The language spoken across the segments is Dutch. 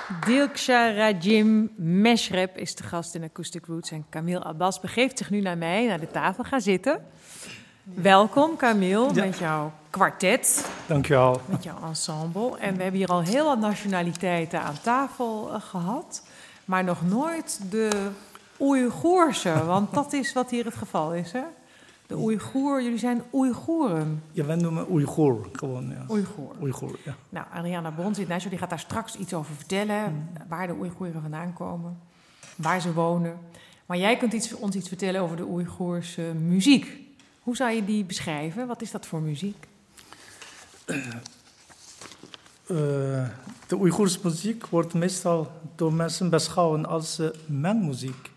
Dilksha Rajim Meshrep is de gast in Acoustic Roots en Camille Abbas begeeft zich nu naar mij, naar de tafel. Ga zitten. Welkom Camille, met jouw kwartet. Dankjewel. Met jouw ensemble. En we hebben hier al heel wat nationaliteiten aan tafel gehad, maar nog nooit de Oeigoerse, want dat is wat hier het geval is, hè? De Oeigoer, jullie zijn Oeigoeren. Ja, wij noemen Oeigoer gewoon. Ja. Oeigoer, ja. Nou, Ariana Bron zit naast je, die gaat daar straks iets over vertellen. Waar de Oeigoeren vandaan komen, waar ze wonen. Maar jij kunt ons iets vertellen over de Oeigoerse muziek. Hoe zou je die beschrijven? Wat is dat voor muziek? De Oeigoerse muziek wordt meestal door mensen beschouwd als mengmuziek.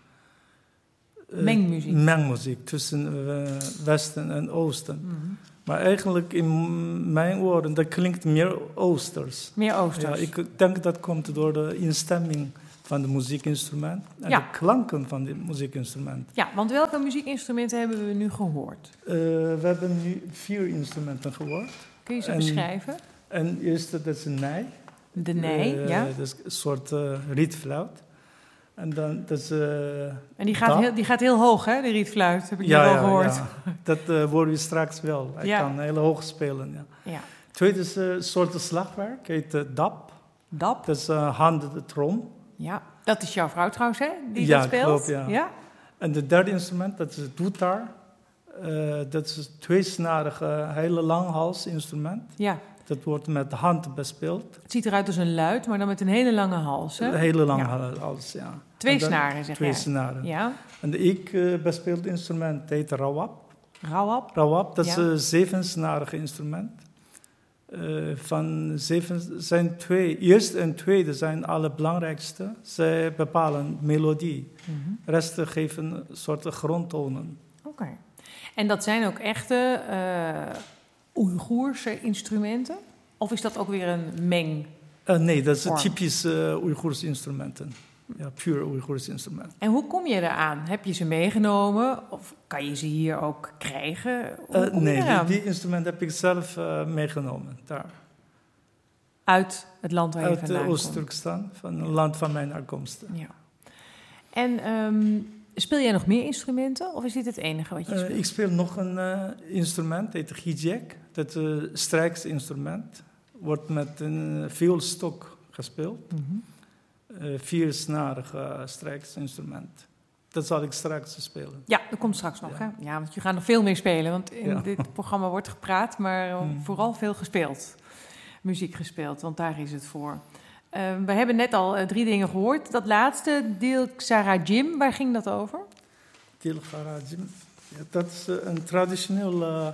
Mengmuziek tussen Westen en Oosten. Mm-hmm. Maar eigenlijk in mijn woorden, dat klinkt meer Oosters. Meer Oosters. Ja, ik denk dat komt door de instemming van de muziekinstrument en de klanken van de muziekinstrument. Ja, want welke muziekinstrumenten hebben we nu gehoord? We hebben nu 4 instrumenten gehoord. Kun je ze beschrijven? En de eerste, dat is een nij. De nij, ja. Dat is een soort rietfluit. En dan, dat is, en die gaat heel hoog, hè, de rietfluit, heb ik net al gehoord. Ja. Dat horen we straks wel. Hij kan heel hoog spelen. Ja. Tweede is een soort slagwerk, heet dap. Dap? Dat is handen de trom. Ja, dat is jouw vrouw trouwens, hè, die dat speelt? Klopt, ja. En de derde instrument, dat is het doetar. Dat is een tweesnarige, hele langhalsinstrument. Ja. Dat wordt met de hand bespeeld. Het ziet eruit als een luid, maar dan met een hele lange hals, hè? Een hele lange hals, ja. 2 snaren, zeg jij? 2 snaren. Ja. En ik bespeeld instrument heet rawap. Rawap, dat is een 7-snarig instrument. Van 7 zijn 2. Eerste en tweede zijn alle belangrijkste. Zij bepalen melodie. Mm-hmm. De rest geven een soort grondtonen. Oké. En dat zijn ook echte Oeigoerse instrumenten? Of is dat ook weer een meng? Nee, dat is typisch Oeigoerse instrumenten. Ja, puur Oeigoerse instrumenten. En hoe kom je eraan? Heb je ze meegenomen? Of kan je ze hier ook krijgen? Nee, die instrumenten heb ik zelf meegenomen daar. Uit het land waar je vandaan komt? Uit Oost-Turkestan, van een land van mijn afkomst. Ja. En speel jij nog meer instrumenten? Of is dit het enige wat je speelt? Ik speel nog een instrument, het gijek. Dat is een strijksinstrument. Wordt met een vioolstok gespeeld. Mm-hmm. 4-snarig strijksinstrument. Dat zal ik straks spelen. Ja, dat komt straks nog. Hè? Ja, want je gaat nog veel meer spelen. Want in dit programma wordt gepraat, maar vooral veel gespeeld. Muziek gespeeld, want daar is het voor. We hebben net al 3 dingen gehoord. Dat laatste, Dilksha Rajim, waar ging dat over? Dilksha Rajim, dat is een traditioneel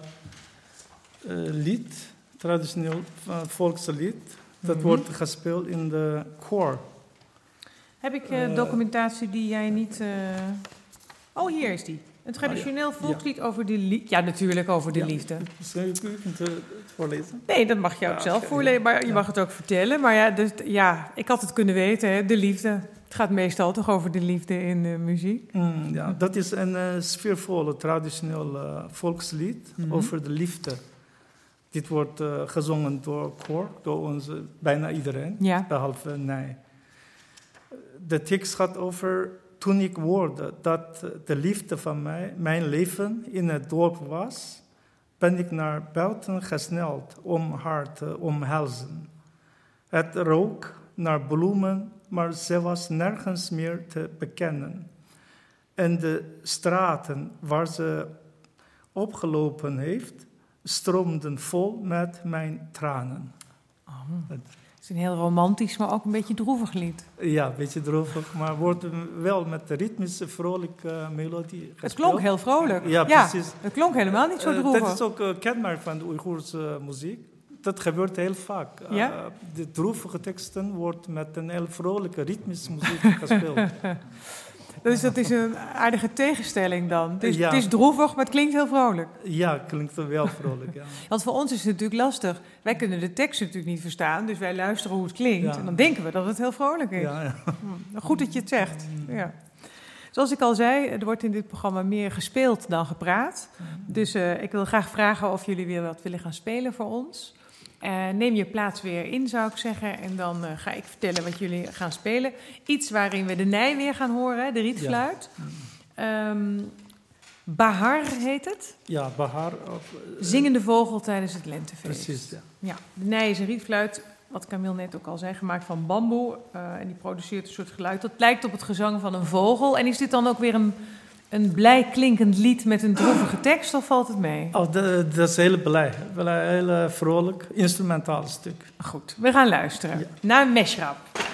lied. Traditioneel volkslied. Dat wordt gespeeld in de koor. Heb ik documentatie die jij niet... Oh, hier is die. Een traditioneel volkslied over de liefde. Ja, natuurlijk over de liefde. Zou je het voorlezen? Nee, dat mag je ook zelf voorlezen, maar je mag het ook vertellen. Maar ik had het kunnen weten, hè, de liefde. Het gaat meestal toch over de liefde in muziek? Dat is een sfeervolle, traditioneel volkslied over de liefde. Dit wordt gezongen door koor, door ons, bijna iedereen, behalve mij. De tekst gaat over: toen ik hoorde dat de liefde van mijn leven in het dorp was, ben ik naar buiten gesneld om haar te omhelzen. Het rook naar bloemen, maar ze was nergens meer te bekennen. En de straten waar ze opgelopen heeft, stroomden vol met mijn tranen. Het is een heel romantisch, maar ook een beetje droevig lied. Ja, een beetje droevig, maar wordt wel met de ritmische, vrolijke melodie gespeeld. Het klonk heel vrolijk. Ja, precies. Het klonk helemaal niet zo droevig. Dat is ook kenmerk van de Oeigoerse muziek. Dat gebeurt heel vaak. De droevige teksten worden met een heel vrolijke, ritmische muziek gespeeld. Dus dat is een aardige tegenstelling dan. Het is droevig, maar het klinkt heel vrolijk. Ja, het klinkt wel vrolijk, ja. Want voor ons is het natuurlijk lastig. Wij kunnen de tekst natuurlijk niet verstaan, dus wij luisteren hoe het klinkt. Ja. En dan denken we dat het heel vrolijk is. Ja. Goed dat je het zegt. Ja. Zoals ik al zei, er wordt in dit programma meer gespeeld dan gepraat. Dus ik wil graag vragen of jullie weer wat willen gaan spelen voor ons. Neem je plaats weer in, zou ik zeggen. En dan ga ik vertellen wat jullie gaan spelen. Iets waarin we de nij weer gaan horen, de rietfluit. Ja. Bahar heet het. Ja, Bahar. Zingende vogel tijdens het lentefeest. Precies, ja. Ja, de nij is een rietfluit, wat Camille net ook al zei, gemaakt van bamboe. En die produceert een soort geluid. Dat lijkt op het gezang van een vogel. En is dit dan ook weer een blij klinkend lied met een droevige tekst, of valt het mee? Oh, dat is heel blij. Heel vrolijk, instrumentaal stuk. Goed, we gaan luisteren naar Meshrab.